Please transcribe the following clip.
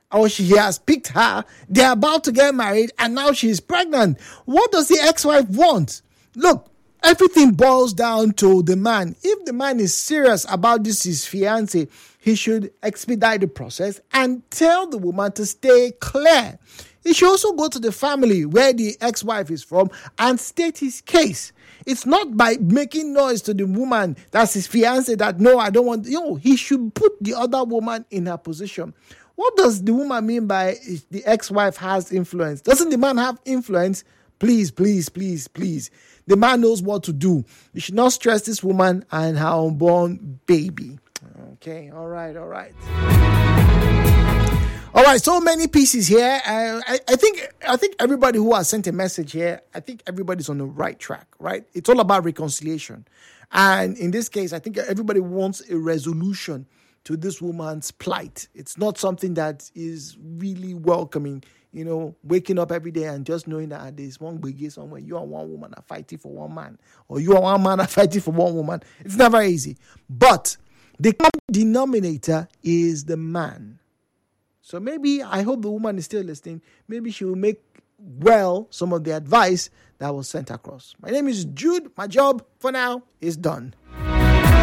or he has picked her, they're about to get married, and now she's pregnant. What does the ex-wife want? Look, everything boils down to the man. If the man is serious about this, his fiancé, he should expedite the process and tell the woman to stay clear. He should also go to the family where the ex-wife is from and state his case. It's not by making noise to the woman, that's his fiancé, that no, I don't want. He should put the other woman in her position. What does the woman mean by the ex-wife has influence? Doesn't the man have influence? Please, please, please, please. The man knows what to do. You should not stress this woman and her unborn baby. Okay, all right. All right, so many pieces here. I think everybody who has sent a message here, I think everybody's on the right track, right? It's all about reconciliation. And in this case, I think everybody wants a resolution to this woman's plight. It's not something that is really welcoming, waking up every day and just knowing that there's one biggie somewhere. You and one woman are fighting for one man, or you and one man are fighting for one woman. It's never easy. But the common denominator is the man. So maybe, I hope the woman is still listening. Maybe she will make some of the advice that was sent across. My name is Jude. My job for now is done.